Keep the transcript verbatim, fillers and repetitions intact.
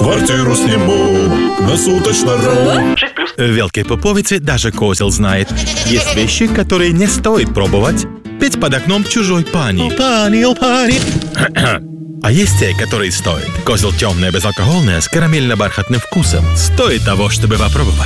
Квартиру сниму на суточно. шесть плюс. В Велкой Поповице даже козел знает. Есть вещи, которые не стоит пробовать. Петь под окном чужой пани. Пани, о пани. А есть те, которые стоит. Козел темное безалкогольное с карамельно-бархатным вкусом. Стоит того, чтобы попробовать.